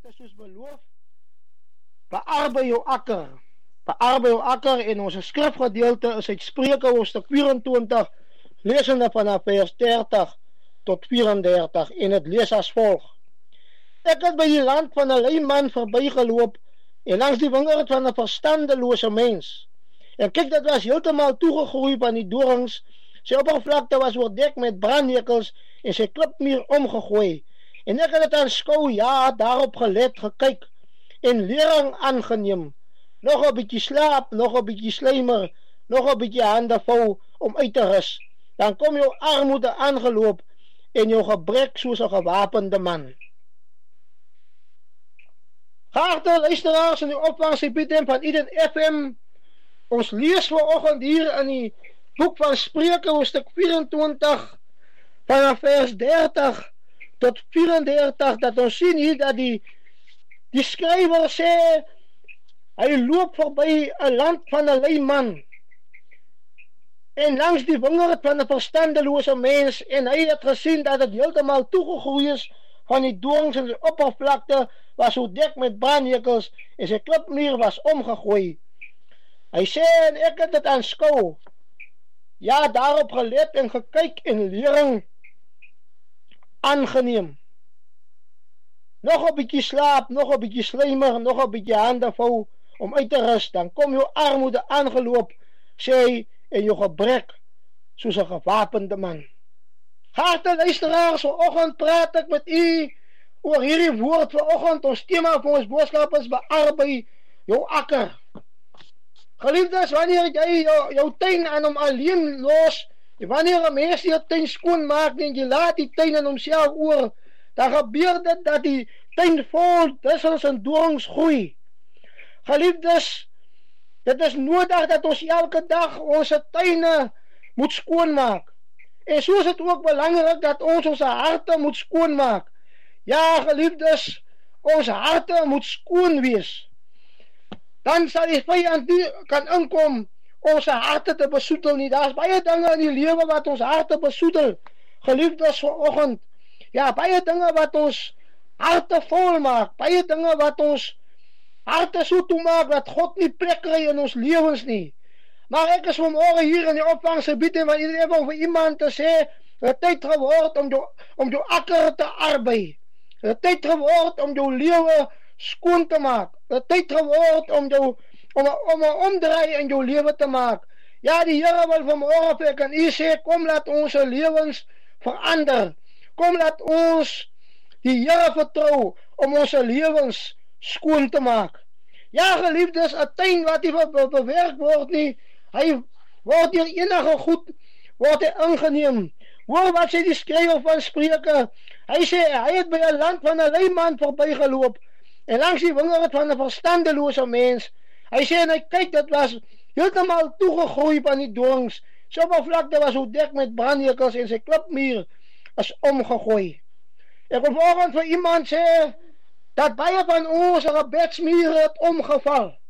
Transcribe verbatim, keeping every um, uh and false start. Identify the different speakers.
Speaker 1: gedeelte soos beloof, bearbei jou akker, bearbei jou akker, en ons skrifgedeelte is uit Spreuke hoofstuk vyf-en-twintig, lesende vanaf vers dertig tot vyf-en-dertig, en het lees as volg. Ek het by die land van 'n lui man verbygeloop, en langs die wingerd van 'n verstandelose mens. En kyk, dit was heeltemal toegegroei van die dorings, sy oppervlakte was oordek met brandnekels, en sy klipmuur omgegooi. En ek het het aanskou, ja, daarop gelet, gekyk, en lering aangeneem, nog 'n bietjie slaap, nog 'n bietjie slymer, nog 'n bietjie hande vou, om uit te rus. Dan kom jou armoede aangeloop, en jou gebrek soos 'n gewapende man. Geachte luisteraars in die opvanggebied van Eden F M, ons lees vanoggend hier in die boek van Spreuke, hoofstuk vyf-en-twintig, vanaf vers dertig tot vyf-en-dertig, dat ons sien hier dat die, die skrywer sê, hy loop verby 'n land van 'n lui man, en langs die wingerd van 'n verstandelose mens, en hy het gesien dat het heeltemal toegegroei is van die dorings, en sy oppervlakte was oordek met brandnekels, en sy klipmuur was omgegooi. Hy sê, en ek het dit aanskou, ja, daarop gelet en gekyk en lering aangeneem. Nog 'n bietjie slaap, nog 'n bietjie slymer, nog 'n bietjie hande vou, om uit te rus, dan kom jou armoede aangeloop, sê hy, en jou gebrek, soos 'n gewapende man. Geachte luisteraars, vanoggend praat ek met u oor hierdie woord vanoggend. Ons tema van ons boodskap is bearbei jou akker. Geliefdes, wanneer jy jou, jou tuin aan hom alleen los, wanneer 'n mens jou tuin skoon maak en jy laat die tuin aan homself oor, dan gebeur dit dat die tuin vol dussels en dorings groei. Geliefdes, dit is nodig dat ons elke dag ons tuine moet skoonmaak. En so is dit ook belangrik dat ons ons harte moet skoonmaak. Ja, geliefdes, ons harte moet skoon wees. Dan sal die vyand nie kan inkom ons harte te besoedel nie. Daar is baie dinge in die lewe wat ons harte besoedel. Geliefdes, vanoggend, ja, baie dinge wat ons harte vol maak, baie dinge wat ons harte so toemaak dat God nie plek kry in ons lewens nie. Maar ek is vanmorgen hier in die opvanggebied en van vir iemand te sê, het tyd geword om jou, om jou akker te arbei. Het tyd geword om jou lewe skoon te maak. Het tyd geword om jou om om 'n omdraai in jou lewe te maak. Ja, die Here wil vanmorgen vir ek en u sê, kom laat ons lewens verander. Kom laat ons die Here vertrou om ons lewens skoon te maak. Ja, geliefdes, 'n tuin wat nie be bewerk word nie, hy word deur enige goed word hy ingeneem. Hoor wat sê die skrywer van Spreuke. Hy sê, hy het by 'n land van 'n lui man verbygeloop, en langs die wingerd van 'n verstandelose mens. Hy sê, en hy kyk, dit was heeltemal toegegroei van die dorings. Sy oppervlakte was oordek met brandnekels, en sy klipmuur is omgegooi. Ek wil vanoggend vir iemand sê, dat baie van ons gebedsmure het omgeval.